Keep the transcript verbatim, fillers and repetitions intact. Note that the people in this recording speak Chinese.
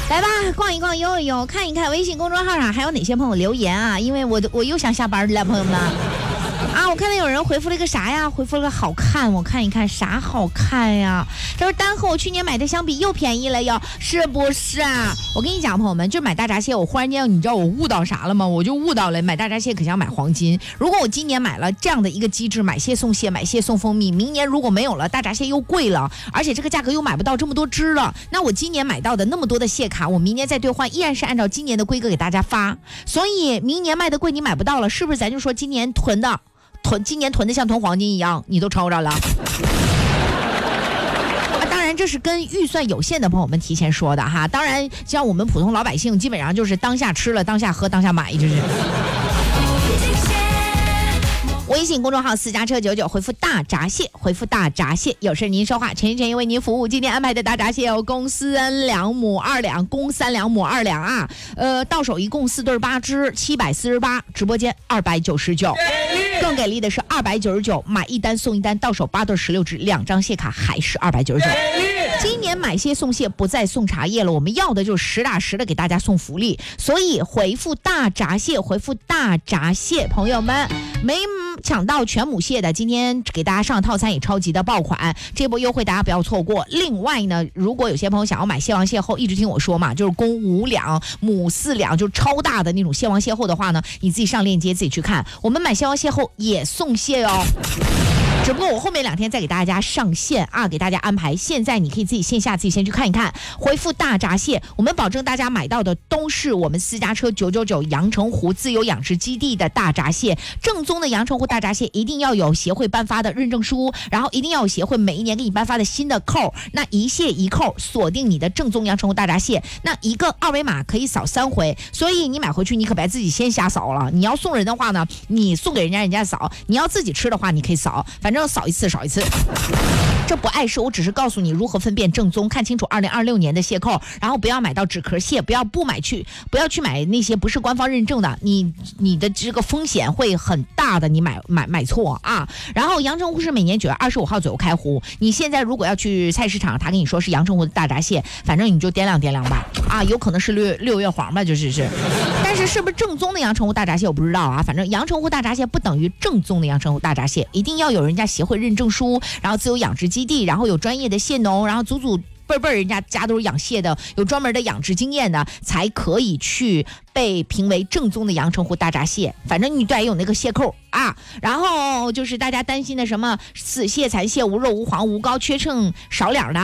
来吧，逛一逛，游一游，看一看微信公众号上还有哪些朋友留言啊？因为我我又想下班了，朋友们。啊，我看到有人回复了一个啥呀？回复了个好看，我看一看啥好看呀？他说单和我去年买的相比又便宜了哟，是不是啊？我跟你讲，朋友们，就买大闸蟹，我忽然间你知道我悟到啥了吗？我就悟到了，买大闸蟹可像买黄金。如果我今年买了这样的一个机制，买蟹送蟹，买蟹送蜂蜜，明年如果没有了，大闸蟹又贵了，而且这个价格又买不到这么多只了，那我今年买到的那么多的蟹卡，我明年再兑换依然是按照今年的规格给大家发，所以明年卖的贵你买不到了，是不是？咱就说今年囤的。囤今年囤的像囤黄金一样，你都抽着了。啊，当然这是跟预算有限的朋友们提前说的哈。当然，像我们普通老百姓，基本上就是当下吃了，当下喝，当下买，就是。微信公众号私家车九九回复大闸蟹，回复大闸蟹，有事您说话，陈一陈一为您服务。今天安排的大闸蟹有公三两母二两，公三两母二两啊，呃，到手一共四对八只，七百四十八，直播间二百九十九。更给力的是二百九十九，买一单送一单，到手八对十六只，两张蟹卡还是二百九十九。今年买蟹送蟹不再送茶叶了，我们要的就是实打实的给大家送福利，所以回复大闸蟹，回复大闸蟹，朋友们没抢到全母蟹的，今天给大家上套餐也超级的爆款，这波优惠大家不要错过。另外呢，如果有些朋友想要买蟹王蟹后，一直听我说嘛，就是公五两母四两，就是超大的那种蟹王蟹后的话呢，你自己上链接自己去看，我们买蟹王蟹后也送蟹哦。只不过我后面两天再给大家上线啊，给大家安排。现在你可以自己线下自己先去看一看，回复大闸蟹，我们保证大家买到的都是我们私家车九九九阳澄湖自由养殖基地的大闸蟹，正宗的阳澄湖大闸蟹一定要有协会颁发的认证书，然后一定要有协会每一年给你颁发的新的扣，那一蟹一扣锁定你的正宗阳澄湖大闸蟹，那一个二维码可以扫三回，所以你买回去你可别自己先瞎扫了，你要送人的话呢，你送给人家人家扫，你要自己吃的话你可以扫，反正扫一次少一次。这不碍事，我只是告诉你如何分辨正宗，看清楚二零二六年的蟹扣，然后不要买到纸壳蟹，不要不买去，不要去买那些不是官方认证的，你你的这个风险会很大的，你买买买错啊。然后阳澄湖是每年九月二十五号左右开湖，你现在如果要去菜市场，他跟你说是阳澄湖的大闸蟹，反正你就掂量掂量吧，啊，有可能是六六月黄吧，就是是，但是是不是正宗的阳澄湖大闸蟹我不知道啊，反正阳澄湖大闸蟹不等于正宗的阳澄湖大闸蟹，一定要有人家协会认证书，然后自由养殖基地，然后有专业的蟹农，然后祖祖辈辈人家家都是养蟹的，有专门的养殖经验的，才可以去被评为正宗的阳澄湖大闸蟹。反正你得有那个蟹扣啊。然后就是大家担心的什么死蟹、残蟹、无肉、无黄、无膏、缺秤、少两的。